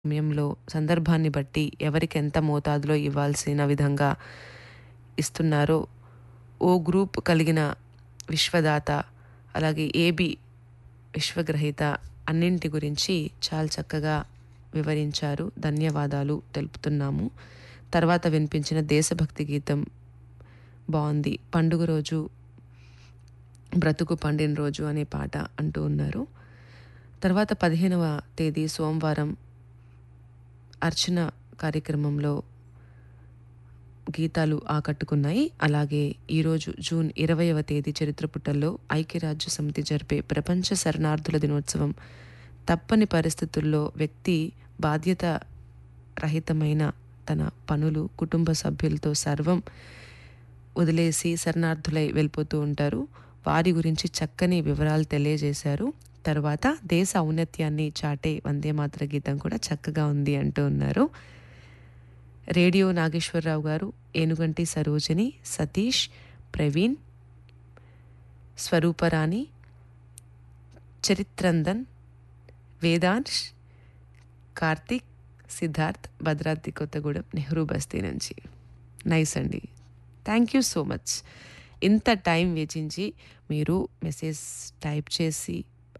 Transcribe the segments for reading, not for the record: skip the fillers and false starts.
సమయంలో సందర్భాన్ని బట్టి ఎవరికి ఎంత మోతాదులో ఇవ్వాల్సిన విధంగా ఇస్తున్నారో ఓ గ్రూప్ కలిగిన విశ్వదాత అలాగే ఏబి విశ్వగ్రహీత అన్నింటి గురించి చాలా చక్కగా వివరించారు. ధన్యవాదాలు తెలుపుతున్నాము. తర్వాత వినిపించిన దేశభక్తి గీతం బాగుంది. పండుగ రోజు బ్రతుకు పండిన రోజు అనే పాట అంటూ ఉన్నారు. తర్వాత 15వ తేదీ సోమవారం అర్చన కార్యక్రమంలో గీతాలు ఆకట్టుకున్నాయి. అలాగే ఈరోజు జూన్ 20వ తేదీ చరిత్ర పుటల్లో ఐక్యరాజ్య సమితి జరిపే ప్రపంచ శరణార్థుల దినోత్సవం. తప్పని పరిస్థితుల్లో వ్యక్తి బాధ్యత రహితమైన తన పనులు, కుటుంబ సభ్యులతో సర్వం వదిలేసి శరణార్థులై వెళ్ళిపోతూ ఉంటారు. వారి గురించి చక్కని వివరాలు తెలియజేశారు. తర్వాత దేశ ఔన్నత్యాన్ని చాటే వందే మాతర గీతం కూడా చక్కగా ఉంది అంటూ ఉన్నారు. రేడియో నాగేశ్వరరావు గారు, ఏనుగంటి సరోజిని, సతీష్, ప్రవీణ్, స్వరూపరాణి, చరిత్రందన్, వేదాంశ్, కార్తిక్, సిద్ధార్థ్, భద్రాద్రి కొత్తగూడెం, నెహ్రూ బస్తీ నుంచి. నైస్ అండి, థ్యాంక్ యూ సో మచ్. ఇంత టైం వెచ్చించి మీరు మెసేజ్ టైప్ చేసి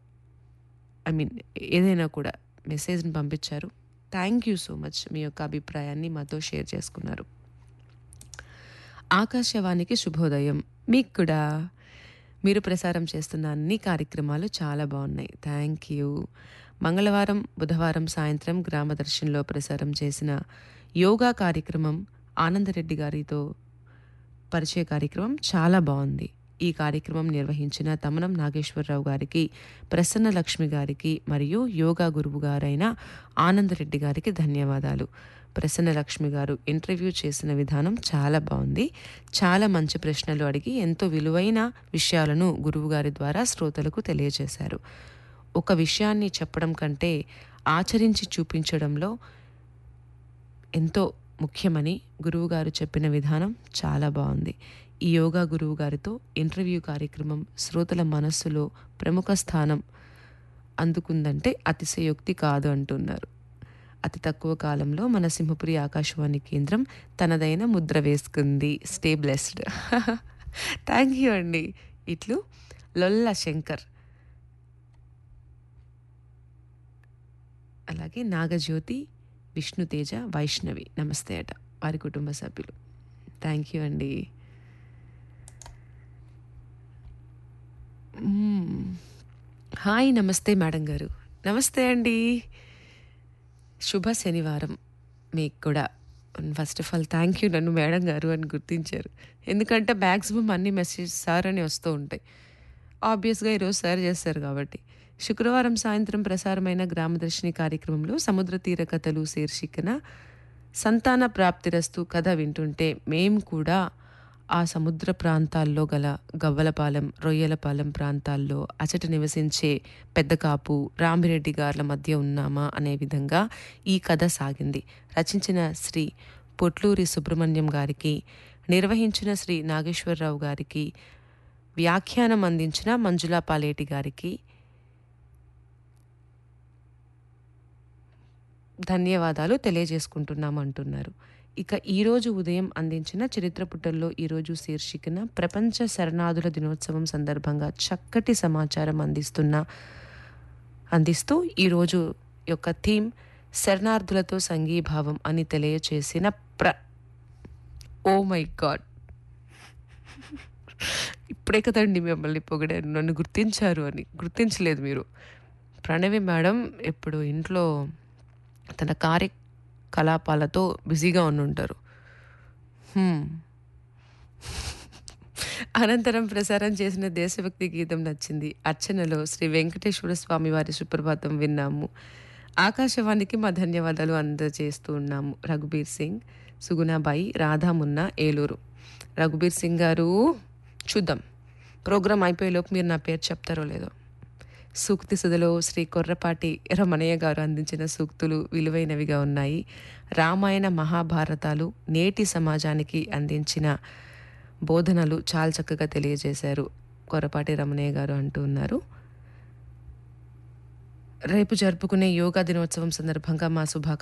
ఏదైనా కూడా మెసేజ్ని పంపించారు. Thank you so much. మీ యొక్క అభిప్రాయాన్ని మాతో షేర్ చేసుకున్నారు. ఆకాశవాణికి శుభోదయం. మీకు కూడా మీరు ప్రసారం చేస్తున్న అన్ని కార్యక్రమాలు చాలా బాగున్నాయి. Thank you. మంగళవారం, బుధవారం సాయంత్రం గ్రామదర్శన్లో ప్రసారం చేసిన యోగా కార్యక్రమం, ఆనందరెడ్డి గారితో పరిచయ కార్యక్రమం చాలా బాగుంది. ఈ కార్యక్రమం నిర్వహించిన తమనం నాగేశ్వరరావు గారికి, ప్రసన్న లక్ష్మి గారికి మరియు యోగా గురువు గారైన ఆనందరెడ్డి గారికి ధన్యవాదాలు. ప్రసన్న లక్ష్మి గారు ఇంటర్వ్యూ చేసిన విధానం చాలా బాగుంది. చాలా మంచి ప్రశ్నలు అడిగి ఎంతో విలువైన విషయాలను గురువు గారి ద్వారా శ్రోతలకు తెలియజేశారు. ఒక విషయాన్ని చెప్పడం కంటే ఆచరించి చూపించడంలో ఎంతో ముఖ్యమని గురువుగారు చెప్పిన విధానం చాలా బాగుంది. ఈ యోగా గురువు గారితో ఇంటర్వ్యూ కార్యక్రమం శ్రోతల మనస్సులో ప్రముఖ స్థానం అందుకుందంటే అతిశయోక్తి కాదు అంటున్నారు. అతి తక్కువ కాలంలో మన సింహపురి ఆకాశవాణి కేంద్రం తనదైన ముద్ర వేసుకుంది. Stay blessed. థ్యాంక్ యూ అండి. ఇట్లు లొల్ల శంకర్, అలాగే నాగజ్యోతి, విష్ణుతేజ, వైష్ణవి నమస్తే అట వారి కుటుంబ సభ్యులు. థ్యాంక్ యూ అండి. హాయ్, నమస్తే మేడం గారు. నమస్తే అండి. శుభ శనివారం మీకు కూడా. First of all thank you నన్ను మేడం గారు అని గుర్తించారు. ఎందుకంటే మ్యాక్సిమం అన్ని మెసేజ్ సార్ అని వస్తూ ఉంటాయి. ఆబ్వియస్గా ఈరోజు సార్ చేస్తారు కాబట్టి. శుక్రవారం సాయంత్రం ప్రసారమైన గ్రామదర్శిని కార్యక్రమంలో సముద్ర తీర కథలు శీర్షికన సంతాన ప్రాప్తిరస్తు కథ వింటుంటే మేము కూడా ఆ సముద్ర ప్రాంతాల్లో గల గవ్వలపాలెం, రొయ్యలపాలెం ప్రాంతాల్లో అచట నివసించే పెద్దకాపు, రామిరెడ్డి గార్ల మధ్య ఉన్నామా అనే విధంగా ఈ కథ సాగింది. రచించిన శ్రీ పొట్లూరి సుబ్రహ్మణ్యం గారికి, నిర్వహించిన శ్రీ నాగేశ్వరరావు గారికి, వ్యాఖ్యానం అందించిన మంజులా పాలేటి గారికి ధన్యవాదాలు తెలియజేసుకుంటున్నాం అంటున్నారు. ఇక ఈరోజు ఉదయం అందించిన చరిత్ర పుటల్లో ఈరోజు శీర్షికన ప్రపంచ శరణార్థుల దినోత్సవం సందర్భంగా చక్కటి సమాచారం అందిస్తూ ఈరోజు యొక్క థీమ్ శరణార్థులతో సంఘీభావం అని తెలియచేసిన ఓ మై గాడ్, ఇప్పుడే కదండి మిమ్మల్ని పొగిడారు, నన్ను గుర్తించారు అని. గుర్తించలేదు మీరు. ప్రణవి మేడం ఇప్పుడు ఇంట్లో తన కార్యకలాపాలతో బిజీగా ఉండుంటారు. అనంతరం ప్రసారం చేసిన దేశభక్తి గీతం నచ్చింది. అర్చనలో శ్రీ వెంకటేశ్వర స్వామి వారి సుప్రభాతం విన్నాము. ఆకాశవాణికి మా ధన్యవాదాలు అందజేస్తూ ఉన్నాము. రఘుబీర్ సింగ్, సుగుణాబాయి, రాధామున్నా, ఏలూరు. రఘుబీర్ సింగ్ గారు, చూద్దాం ప్రోగ్రాం అయిపోయేలోపు మీరు నా పేరు చెప్తారో లేదో. సూక్తి సుధలో శ్రీ కొర్రపాటి రమణయ్య గారు అందించిన సూక్తులు విలువైనవిగా ఉన్నాయి. రామాయణ మహాభారతాలు నేటి సమాజానికి అందించిన బోధనలు చాలా చక్కగా తెలియజేశారు కొర్రపాటి రమణయ్య గారు అంటూ ఉన్నారు. రేపు జరుపుకునే యోగా దినోత్సవం సందర్భంగా మా శుభాకాంక్షలు